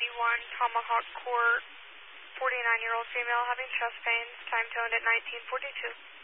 Tomahawk Court, 49-year-old female having chest pains, time toned at 1942.